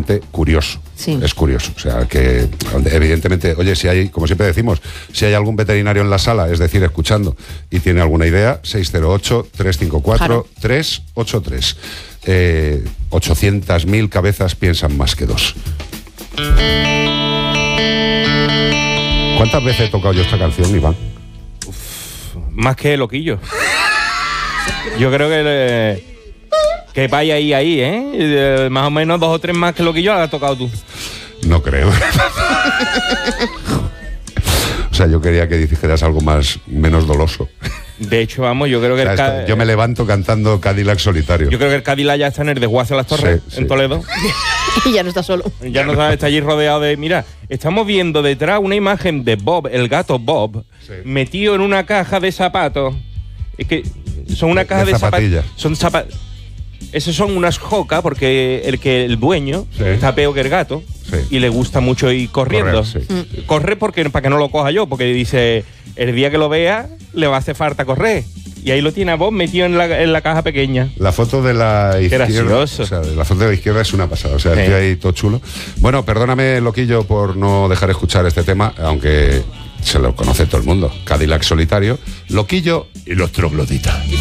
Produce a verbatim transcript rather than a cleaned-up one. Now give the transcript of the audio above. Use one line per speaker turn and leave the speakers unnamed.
realmente curioso.
Sí.
Es curioso. O sea, que evidentemente, oye, si hay, como siempre decimos, si hay algún veterinario en la sala, es decir, escuchando, y tiene alguna idea, seis cero ocho, tres cinco cuatro, tres ocho tres. Eh, ochocientas mil cabezas piensan más que dos. ¿Cuántas veces he tocado yo esta canción, Iván?
Uf, más que Loquillo. Yo creo que le, que vaya ahí, ahí, ¿eh? Más o menos dos o tres más que Loquillo la has tocado tú.
No creo. O sea, yo quería que dijeras algo más, menos doloso.
De hecho, vamos, yo creo que
O sea,
el
esto,
Ca-
yo me levanto cantando Cadillac Solitario.
Yo creo que el Cadillac ya está en el desguace de las Torres,
Sí, sí.
en Toledo.
Y ya no está solo.
Ya no está, está allí rodeado de... Mira, estamos viendo detrás una imagen de Bob, el gato Bob,
Sí.
metido en una caja de zapatos. Es que son una
De-
caja
de
de, zapatos.
zapatillas.
Son zapatos. Esos son unas jocas porque el que el dueño
Sí.
está peor que el gato
Sí.
y le gusta mucho ir corriendo.
Correr, sí.
Corre porque para que no lo coja yo, porque dice, el día que lo vea le va a hacer falta correr. Y ahí lo tiene a Bob metido en la, en la caja pequeña.
La foto de la izquierda,
gracioso.
o sea, la foto de la izquierda es una pasada, o sea,
Sí.
estoy ahí todo chulo. Bueno, perdóname, Loquillo, por no dejar escuchar este tema, aunque se lo conoce todo el mundo. Cadillac Solitario, Loquillo y los trogloditas.